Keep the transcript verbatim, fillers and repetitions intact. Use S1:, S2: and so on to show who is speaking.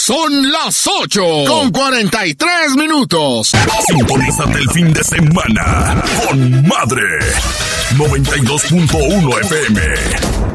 S1: Son las ocho con cuarenta y tres minutos.
S2: Sintonízate el fin de semana con Madre noventa y dos punto uno F M.